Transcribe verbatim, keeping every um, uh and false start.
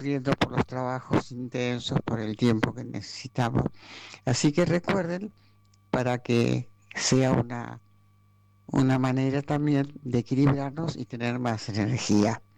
corriendo por los trabajos intensos, por el tiempo que necesitamos. Así que recuerden, para que sea una, una manera también de equilibrarnos y tener más energía.